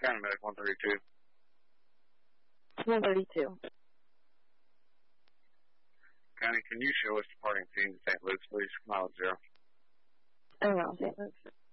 County Medic 132. 132. County, can you show us departing team to St. Luke's, please? Mileage 0. Around St. Luke's.